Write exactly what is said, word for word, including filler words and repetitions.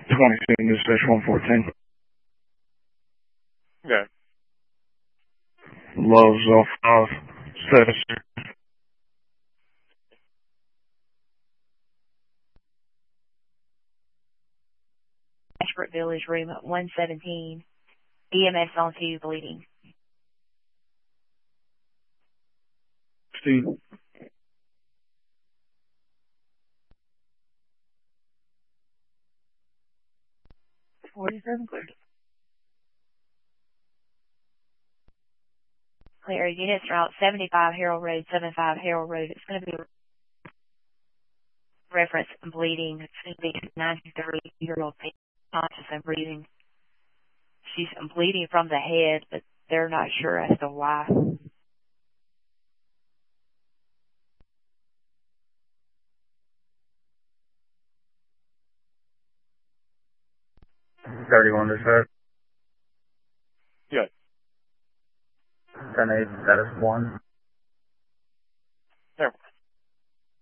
twenty-two, News Station one fourteen. Okay. Lowe's oh five, status. Ashford Village, room one seventeen. E M S on two, bleeding. sixteen. forty-seven, clear. Clear. Units route seventy-five Harold Road, seventy-five Harold Road. It's going to be reference bleeding. It's going to be a ninety-three-year-old conscious and breathing. She's bleeding from the head, but they're not sure as to why. thirty-one to set. Yeah. ten eight, status one.